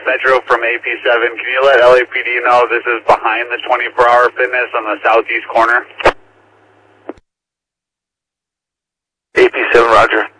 Metro from AP7. Can you let LAPD know this is behind the 24-hour fitness on the southeast corner? AP7, roger.